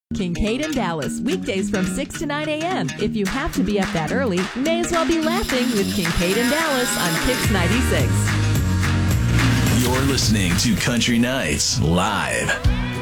Kincaid and Dallas, weekdays from 6 to 9 a.m. If you have to be up that early, you may as well be laughing with Kincaid and Dallas on Kix 96. You're listening to Country Nights Live.